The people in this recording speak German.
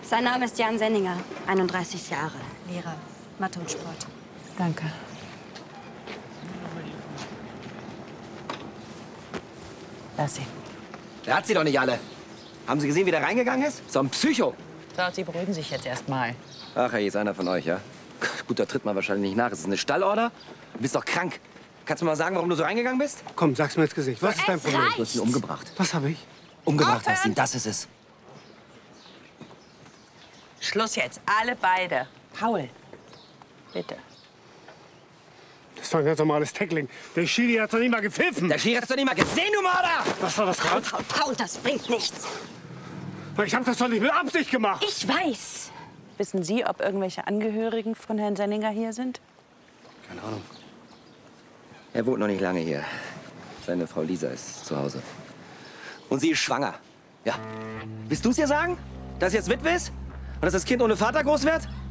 Sein Name ist Jan Senninger, 31 Jahre, Lehrer, Mathe und Sport. Danke. Lass sie. Der hat sie doch nicht alle. Haben Sie gesehen, wie der reingegangen ist? So ein Psycho. So, Sie beruhigen sich jetzt erst mal. Ach, hier ist einer von euch, ja? Gut, da tritt man wahrscheinlich nicht nach. Ist es eine Stallorder? Du bist doch krank. Kannst du mal sagen, warum du so reingegangen bist? Komm, sag's mir ins Gesicht. Was ist dein Problem? Du hast ihn umgebracht. Was habe ich? Umgebracht hast ihn, das ist es. Schluss jetzt, alle beide. Paul, bitte. Das war ein ganz normales Tackling. Der Schiri hat doch nicht mal gepfiffen. Der Schiri hat's doch nicht mal gesehen, du Mörder! Was war das gerade? Paul, das bringt nichts. Ich habe das doch nicht mit Absicht gemacht. Ich weiß. Wissen Sie, ob irgendwelche Angehörigen von Herrn Senninger hier sind? Keine Ahnung. Er wohnt noch nicht lange hier. Seine Frau Lisa ist zu Hause. Und sie ist schwanger. Ja. Willst du es ihr sagen? Dass sie jetzt Witwe ist? Und dass das Kind ohne Vater groß wird?